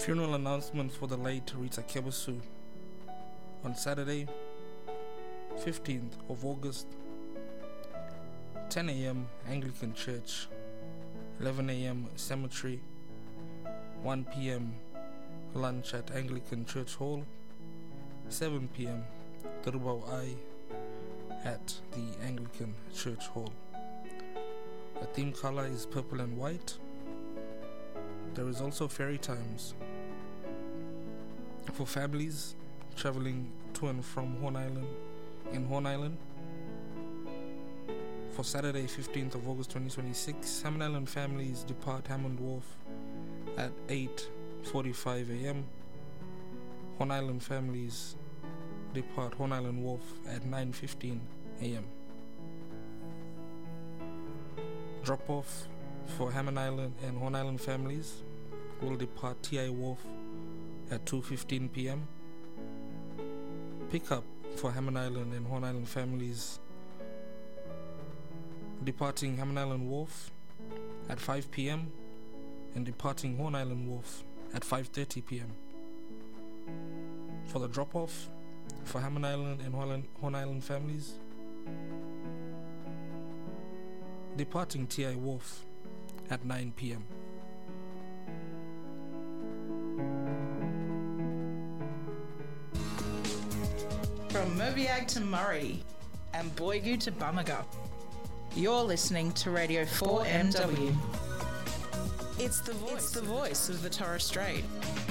Funeral announcement for the late Rita Kebusu on Saturday, 15th of August, 10 a.m. Anglican Church, 11 a.m. Cemetery, 1 p.m. lunch at Anglican Church Hall, 7 p.m. Durubau I at the Anglican Church Hall. The theme color is purple and white. There is also ferry times for families traveling to and from Horn Island. For Saturday, 15th of August 2026, Hammond Island families depart Hammond Wharf at 8:45 a.m. Horn Island families depart Horn Island Wharf at 9:15 a.m. Drop-off for Hammond Island and Horn Island families will depart TI Wharf at 2:15 p.m. Pick-up for Hammond Island and Horn Island families departing Hammond Island Wharf at 5 p.m. and departing Horn Island Wharf at 5:30 p.m. For the drop-off for Hammond Island and Horn Island families departing TI Wharf at 9 p.m. From Moviag to Murray and Boigu to Bamaga, you're listening to Radio 4MW. It's the voice of the Torres Strait.